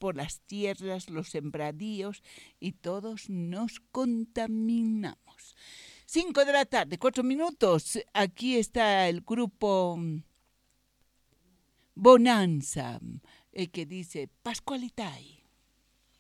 por las tierras, los sembradíos y todos nos contaminamos. 5 de la tarde, 4 minutos. Aquí está el grupo Bonanza, que dice Pascualitai.